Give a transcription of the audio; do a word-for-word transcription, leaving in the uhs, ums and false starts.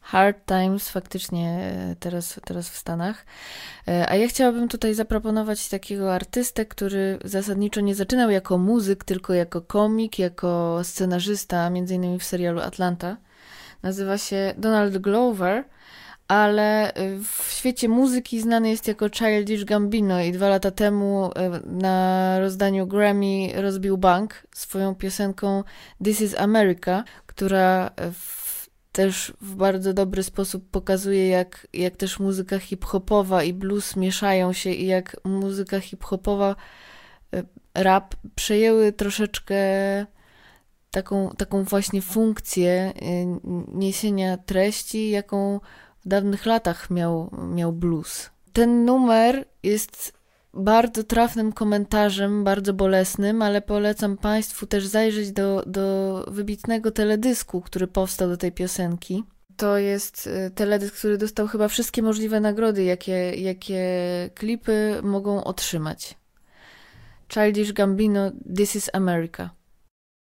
Hard Times faktycznie teraz, teraz w Stanach. A ja chciałabym tutaj zaproponować takiego artystę, który zasadniczo nie zaczynał jako muzyk, tylko jako komik, jako scenarzysta, między innymi w serialu Atlanta. Nazywa się Donald Glover, ale w świecie muzyki znany jest jako Childish Gambino i dwa lata temu na rozdaniu Grammy rozbił bank swoją piosenką This is America, która w, też w bardzo dobry sposób pokazuje, jak, jak też muzyka hip-hopowa i blues mieszają się i jak muzyka hip-hopowa, rap przejęły troszeczkę taką, taką właśnie funkcję niesienia treści, jaką w dawnych latach miał, miał blues. Ten numer jest bardzo trafnym komentarzem, bardzo bolesnym, ale polecam Państwu też zajrzeć do, do wybitnego teledysku, który powstał do tej piosenki. To jest teledysk, który dostał chyba wszystkie możliwe nagrody, jakie, jakie klipy mogą otrzymać. Childish Gambino, This is America.